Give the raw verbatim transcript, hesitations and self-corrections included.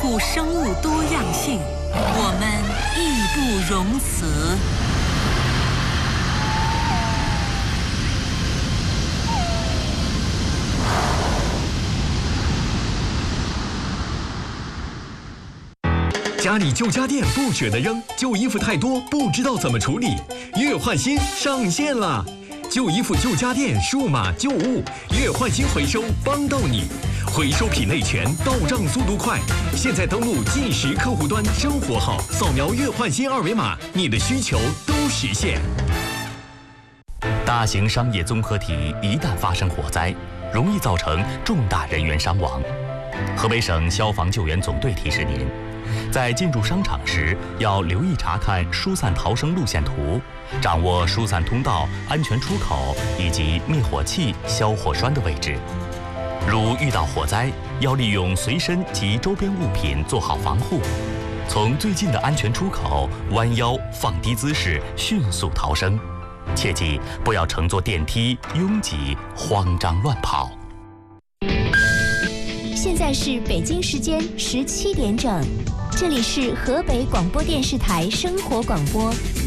护生物多样性，我们义不容辞。 家里旧家电不舍得扔，旧衣服太多不知道怎么处理，月换新上线了！旧衣服、旧家电、数码旧物，月换新回收帮到你，回收品类全，到账速度快。现在登录计时客户端生活号，扫描月换新二维码，你的需求都实现。 大型商业综合体一旦发生火灾，容易造成重大人员伤亡。河北省消防救援总队提示您，在进入商场时，要留意查看疏散逃生路线图，掌握疏散通道、安全出口以及灭火器、消火栓的位置。如遇到火灾，要利用随身及周边物品做好防护，从最近的安全出口弯腰放低姿势，迅速逃生。切记不要乘坐电梯拥挤、慌张乱跑。 现在是北京时间十七点整，这里是河北广播电视台生活广播。